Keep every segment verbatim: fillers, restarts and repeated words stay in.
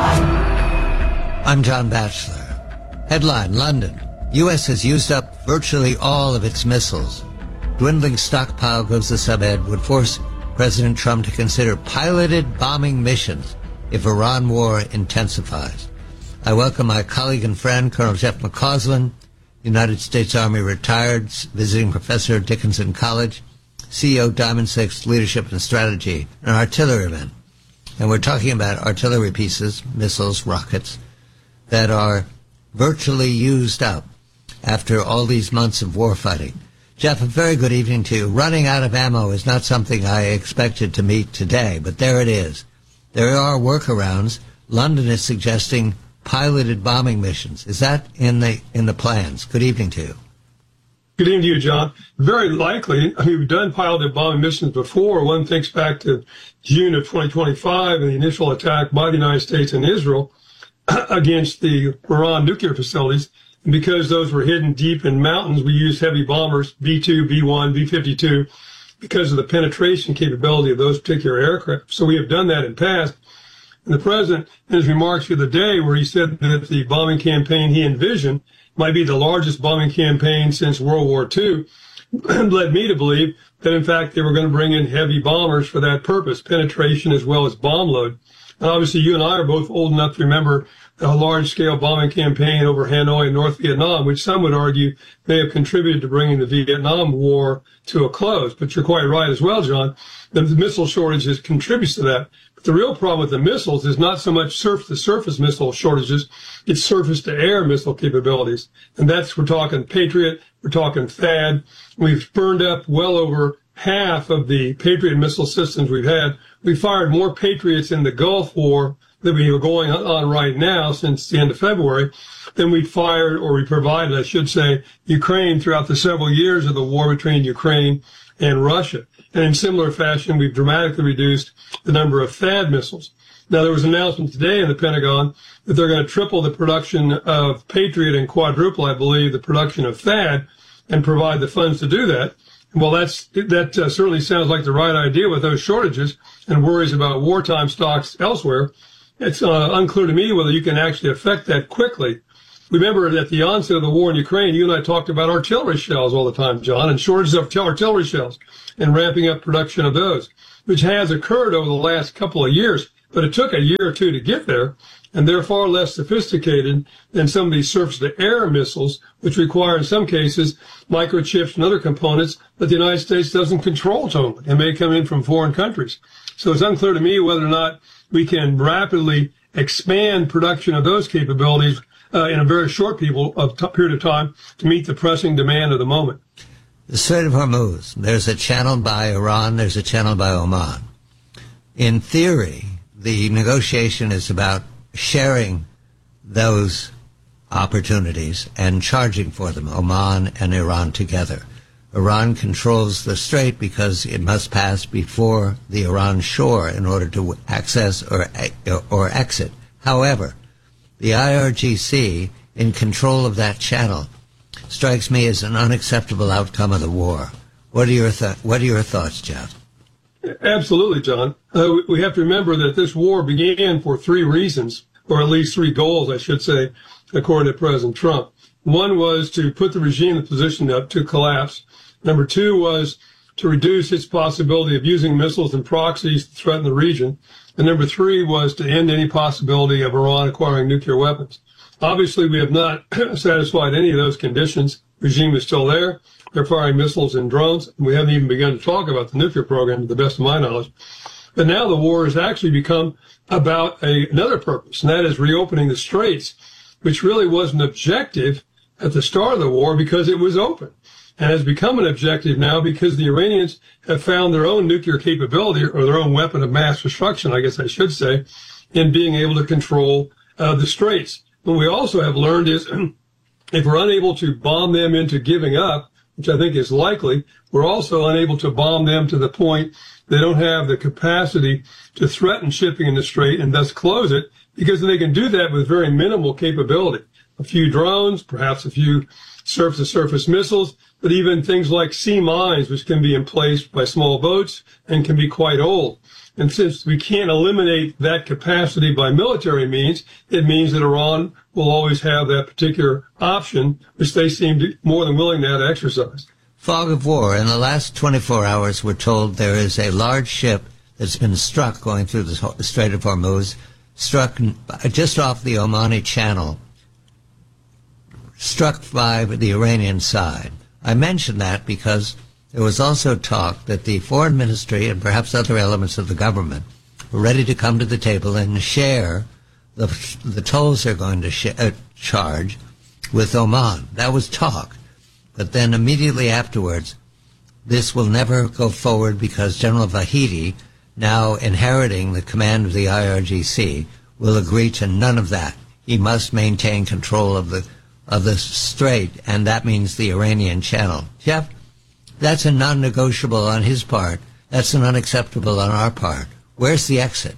I'm John Batchelor. Headline, London. U S has used up virtually all of its missiles. Dwindling stockpile, goes the sub-ed, would force President Trump to consider piloted bombing missions if Iran war intensifies. I welcome my colleague and friend, Colonel Jeff McCausland, United States Army retired, visiting professor at Dickinson College, C E O Diamond Six Leadership and Strategy, an artillery event. And we're talking about artillery pieces, missiles, rockets, that are virtually used up after all these months of warfighting. Jeff, a very good evening to you. Running out of ammo is not something I expected to meet today, but there it is. There are workarounds. London is suggesting piloted bombing missions. Is that in the in the plans? Good evening to you. Good evening to you, John. Very likely. I mean, we've done piloted bombing missions before. One thinks back to June of twenty twenty-five and the initial attack by the United States and Israel against the Iran nuclear facilities. And because those were hidden deep in mountains, we used heavy bombers, B two, B one, B fifty-two, because of the penetration capability of those particular aircraft. So we have done that in the past. And the president, in his remarks the other day, where he said that the bombing campaign he envisioned might be the largest bombing campaign since World War Two, led me to believe that, in fact, they were going to bring in heavy bombers for that purpose, penetration as well as bomb load. And obviously, you and I are both old enough to remember a large-scale bombing campaign over Hanoi in North Vietnam, which some would argue may have contributed to bringing the Vietnam War to a close. But you're quite right as well, John. The missile shortages contributes to that. But the real problem with the missiles is not so much surface-to-surface missile shortages, it's surface-to-air missile capabilities. And that's, we're talking Patriot, we're talking THAAD. We've burned up well over half of the Patriot missile systems we've had. We fired more Patriots in the Gulf War that we are going on right now since the end of February than we fired, or we provided, I should say, Ukraine throughout the several years of the war between Ukraine and Russia. And in similar fashion, we've dramatically reduced the number of THAAD missiles. Now, there was an announcement today in the Pentagon that they're going to triple the production of Patriot and quadruple, I believe, the production of THAAD and provide the funds to do that. Well, that's, that uh, certainly sounds like the right idea with those shortages and worries about wartime stocks elsewhere. It's uh, unclear to me whether you can actually affect that quickly. Remember, at the onset of the war in Ukraine, you and I talked about artillery shells all the time, John, and shortages of artillery shells and ramping up production of those, which has occurred over the last couple of years. But it took a year or two to get there, and they're far less sophisticated than some of these surface-to-air missiles, which require, in some cases, microchips and other components that the United States doesn't control totally and may come in from foreign countries. So it's unclear to me whether or not we can rapidly expand production of those capabilities uh, in a very short people of t- period of time to meet the pressing demand of the moment. The Strait of Hormuz, there's a channel by Iran, there's a channel by Oman. In theory, the negotiation is about sharing those opportunities and charging for them, Oman and Iran together. Iran controls the strait because it must pass before the Iran shore in order to access or or exit. However, the I R G C, in control of that channel, strikes me as an unacceptable outcome of the war. What are your th- What are your thoughts, Jeff? Absolutely, John. Uh, we have to remember that this war began for three reasons, or at least three goals, I should say, according to President Trump. One was to put the regime in position up to collapse. Number two was to reduce its possibility of using missiles and proxies to threaten the region. And number three was to end any possibility of Iran acquiring nuclear weapons. Obviously, we have not satisfied any of those conditions. The regime is still there. They're firing missiles and drones. And we haven't even begun to talk about the nuclear program, to the best of my knowledge. But now the war has actually become about a, another purpose, and that is reopening the straits, which really was an objective at the start of the war because it was open, and has become an objective now because the Iranians have found their own nuclear capability, or their own weapon of mass destruction, I guess I should say, in being able to control uh, the straits. What we also have learned is if we're unable to bomb them into giving up, which I think is likely, we're also unable to bomb them to the point they don't have the capacity to threaten shipping in the strait and thus close it, because they can do that with very minimal capability. A few drones, perhaps a few surface-to-surface missiles, but even things like sea mines, which can be emplaced by small boats and can be quite old. And since we can't eliminate that capacity by military means, it means that Iran will always have that particular option, which they seem to more than willing now to exercise. Fog of war. In the last twenty-four hours, we're told there is a large ship that's been struck going through the Strait of Hormuz, struck just off the Omani Channel, struck by the Iranian side. I mention that because there was also talk that the foreign ministry and perhaps other elements of the government were ready to come to the table and share the, the tolls they're going to sh- uh, charge with Oman. That was talk. But then immediately afterwards, this will never go forward because General Vahidi, now inheriting the command of the I R G C, will agree to none of that. He must maintain control of the of the strait, and that means the Iranian Channel. Jeff, that's a non-negotiable on his part. That's an unacceptable on our part. Where's the exit?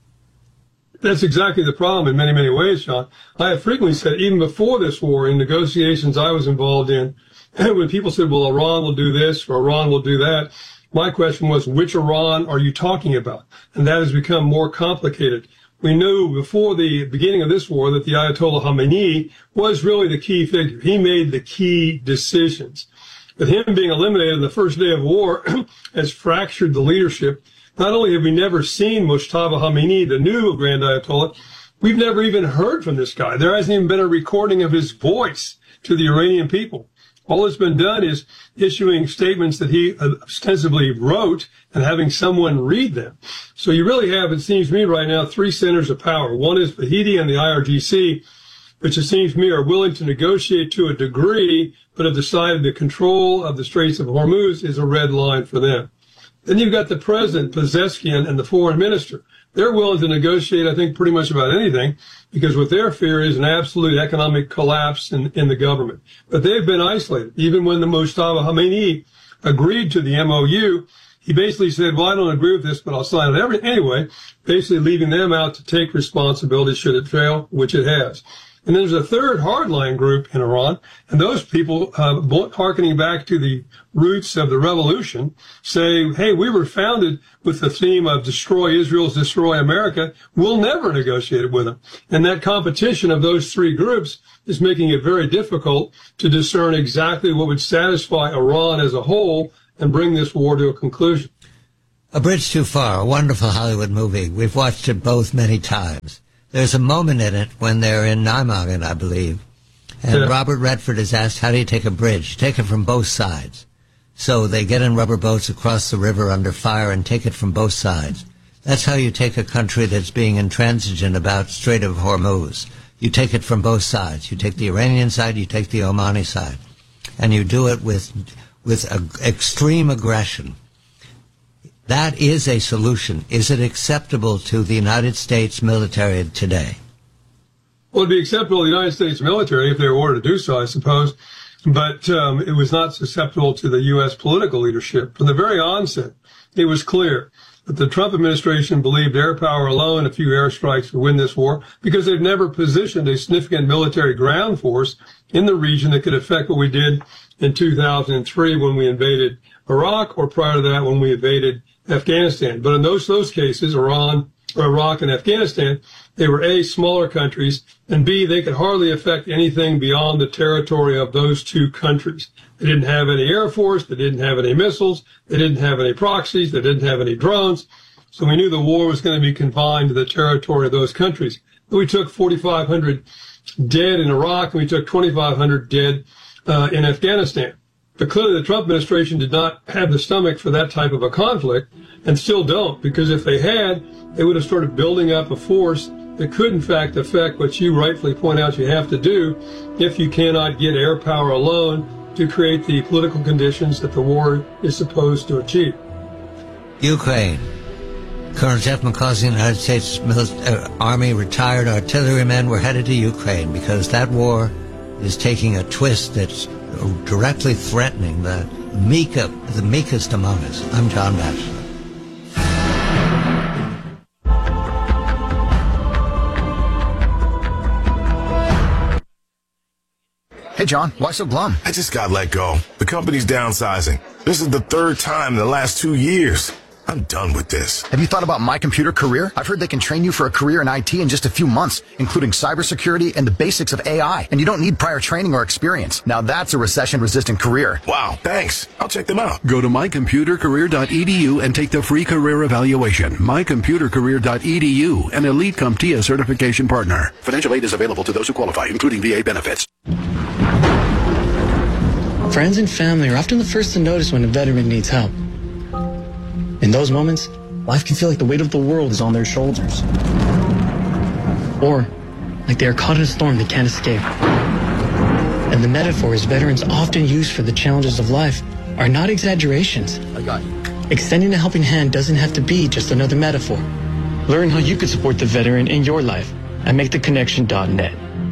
That's exactly the problem in many, many ways, John. I have frequently said, even before this war, in negotiations I was involved in, when people said, well, Iran will do this or Iran will do that, my question was, which Iran are you talking about? And that has become more complicated. We knew before the beginning of this war that the Ayatollah Khamenei was really the key figure. He made the key decisions. But him being eliminated on the first day of war has fractured the leadership. Not only have we never seen Mojtaba Khamenei, the new Grand Ayatollah, we've never even heard from this guy. There hasn't even been a recording of his voice to the Iranian people. All that's been done is issuing statements that he ostensibly wrote and having someone read them. So you really have, it seems to me right now, three centers of power. One is Vahidi and the I R G C, which it seems to me are willing to negotiate to a degree, but have decided the control of the Straits of Hormuz is a red line for them. Then you've got the president, Pezeshkian, and the foreign minister. They're willing to negotiate, I think, pretty much about anything, because what their fear is an absolute economic collapse in, in the government. But they've been isolated. Even when the Mojtaba Khamenei agreed to the M O U, he basically said, well, I don't agree with this, but I'll sign it every, anyway, basically leaving them out to take responsibility should it fail, which it has. And then there's a third hardline group in Iran, and those people, uh, harkening back to the roots of the revolution, say, hey, we were founded with the theme of destroy Israel's destroy America. We'll never negotiate with them. And that competition of those three groups is making it very difficult to discern exactly what would satisfy Iran as a whole and bring this war to a conclusion. A Bridge Too Far, a wonderful Hollywood movie. We've watched it both many times. There's a moment in it when they're in Nijmegen, I believe, and yeah. Robert Redford is asked, how do you take a bridge? Take it from both sides. So they get in rubber boats across the river under fire and take it from both sides. That's how you take a country that's being intransigent about Strait of Hormuz. You take it from both sides. You take the Iranian side, you take the Omani side. And you do it with, with a, extreme aggression. That is a solution. Is it acceptable to the United States military today? Well, it'd be acceptable to the United States military if they were ordered to do so, I suppose. But um, it was not susceptible to the U S political leadership. From the very onset, it was clear that the Trump administration believed air power alone, a few airstrikes, would win this war because they've never positioned a significant military ground force in the region that could affect what we did in two thousand three when we invaded Iraq, or prior to that when we invaded Afghanistan. But in those those cases, Iran, or Iraq and Afghanistan, they were A, smaller countries, and B, they could hardly affect anything beyond the territory of those two countries. They didn't have any air force, they didn't have any missiles, they didn't have any proxies, they didn't have any drones. So we knew the war was going to be confined to the territory of those countries. We took forty-five hundred dead in Iraq, and we took twenty-five hundred dead uh, in Afghanistan. But clearly the Trump administration did not have the stomach for that type of a conflict, and still don't, because if they had, they would have started building up a force that could in fact affect what you rightfully point out you have to do if you cannot get air power alone to create the political conditions that the war is supposed to achieve. Ukraine. Colonel Jeff McCausey, United States Army retired artillerymen, were headed to Ukraine because that war is taking a twist that's directly threatening the meek, the meekest among us. I'm John Batchelor. Hey, John, why so glum? I just got let go. The company's downsizing. This is the third time in the last two years. I'm done with this. Have you thought about My Computer Career? I've heard they can train you for a career in I T in just a few months, including cybersecurity and the basics of A I. And you don't need prior training or experience. Now that's a recession-resistant career. Wow, thanks. I'll check them out. Go to my computer career dot e d u and take the free career evaluation. my computer career dot e d u, an Elite CompTIA certification partner. Financial aid is available to those who qualify, including V A benefits. Friends and family are often the first to notice when a veteran needs help. In those moments, life can feel like the weight of the world is on their shoulders. Or like they are caught in a storm they can't escape. And the metaphors veterans often use for the challenges of life are not exaggerations. I got you. Extending a helping hand doesn't have to be just another metaphor. Learn how you could support the veteran in your life at make the connection dot net.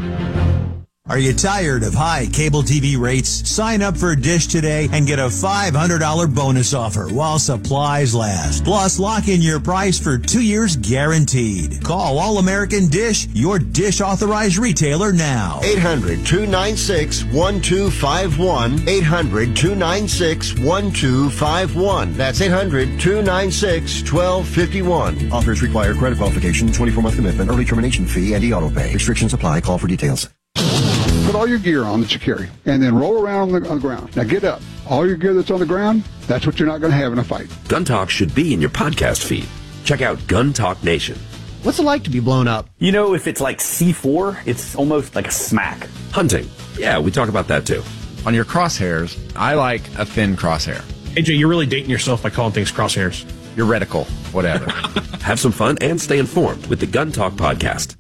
Are you tired of high cable T V rates? Sign up for Dish today and get a five hundred dollars bonus offer while supplies last. Plus, lock in your price for two years guaranteed. Call All American Dish, your Dish authorized retailer now. eight hundred, two nine six, one two five one. eight hundred, two nine six, one two five one. That's eight hundred, two nine six, one two five one. Offers require credit qualification, twenty-four month commitment, early termination fee, and e-auto pay. Restrictions apply. Call for details. Put all your gear on that you carry, and then roll around on the, on the ground. Now get up. All your gear that's on the ground, that's what you're not going to have in a fight. Gun Talk should be in your podcast feed. Check out Gun Talk Nation. What's it like to be blown up? You know, if it's like C four, it's almost like a smack. Hunting. Yeah, we talk about that too. On your crosshairs, I like a thin crosshair. A J, you're really dating yourself by calling things crosshairs. Your reticle, whatever. Have some fun and stay informed with the Gun Talk podcast.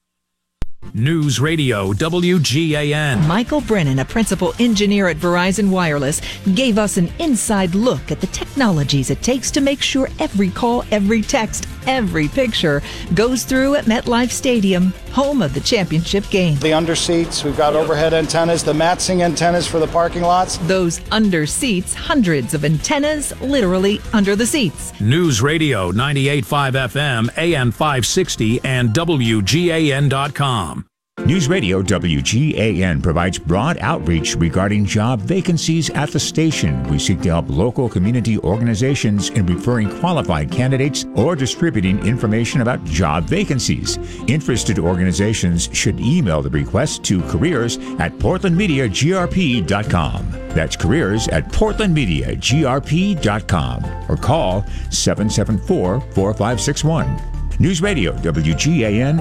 News Radio W G A N. Michael Brennan, a principal engineer at Verizon Wireless, gave us an inside look at the technologies it takes to make sure every call, every text, every picture goes through at MetLife Stadium, home of the championship game. The under seats, we've got overhead antennas, the matsing antennas for the parking lots. Those under seats, hundreds of antennas literally under the seats. News Radio ninety-eight point five F M, A M five sixty, and W G A N dot com. News Radio W G A N provides broad outreach regarding job vacancies at the station. We seek to help local community organizations in referring qualified candidates or distributing information about job vacancies. Interested organizations should email the request to careers at portland media g r p dot com. That's careers at portland media g r p dot com or call seven seven four, four five six one. News Radio W G A N